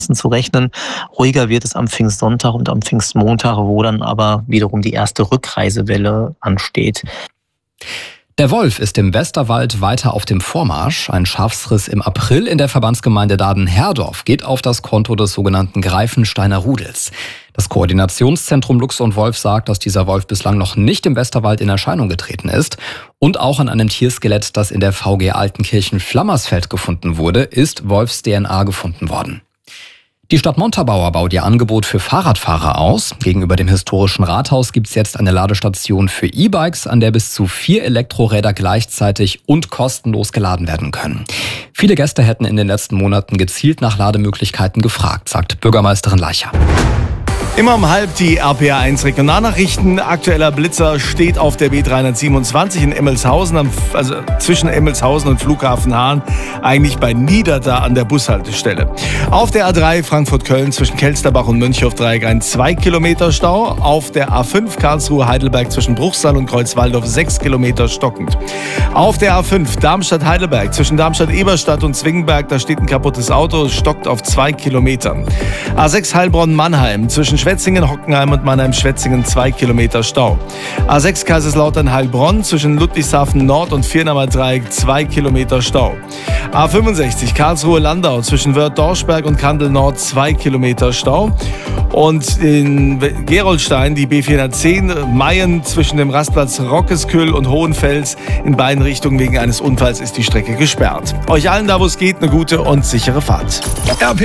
zu rechnen. Ruhiger wird es am Pfingstsonntag und am Pfingstmontag, wo dann aber wiederum die erste Rückreisewelle ansteht. Der Wolf ist im Westerwald weiter auf dem Vormarsch. Ein Schafsriss im April in der Verbandsgemeinde Daaden-Herdorf geht auf das Konto des sogenannten Greifensteiner Rudels. Das Koordinationszentrum Luchse und Wolf sagt, dass dieser Wolf bislang noch nicht im Westerwald in Erscheinung getreten ist. Und auch an einem Tierskelett, das in der VG Altenkirchen-Flammersfeld gefunden wurde, ist Wolfs-DNA gefunden worden. Die Stadt Montabaur baut ihr Angebot für Fahrradfahrer aus. Gegenüber dem historischen Rathaus gibt es jetzt eine Ladestation für E-Bikes, an der bis zu 4 Elektroräder gleichzeitig und kostenlos geladen werden können. Viele Gäste hätten in den letzten Monaten gezielt nach Lademöglichkeiten gefragt, sagt Bürgermeisterin Leicher. Immer um halb die RPA1 Regionalnachrichten. Aktueller Blitzer steht auf der B327 in Emmelshausen, also zwischen Emmelshausen und Flughafen Hahn, eigentlich bei Niederda an der Bushaltestelle. Auf der A3 Frankfurt-Köln zwischen Kelsterbach und Mönchhoff-Dreieck ein 2 Kilometer Stau. Auf der A5 Karlsruhe-Heidelberg zwischen Bruchsal und Kreuzwaldorf 6 Kilometer stockend. Auf der A5 Darmstadt-Heidelberg zwischen Darmstadt-Eberstadt und Zwingenberg, da steht ein kaputtes Auto, stockt auf 2 Kilometern. A6 Heilbronn-Mannheim zwischen Schwetzingen, Hockenheim und Mannheim-Schwetzingen 2 Kilometer Stau. A6 Kaiserslautern-Heilbronn zwischen Ludwigshafen Nord und Viernamer Dreieck 2 Kilometer Stau. A65 Karlsruhe-Landau zwischen Wörth-Dorschberg und Kandel Nord 2 Kilometer Stau. Und in Geroldstein die B410 Mayen zwischen dem Rastplatz Rockesküll und Hohenfels in beiden Richtungen wegen eines Unfalls ist die Strecke gesperrt. Euch allen da, wo es geht, eine gute und sichere Fahrt.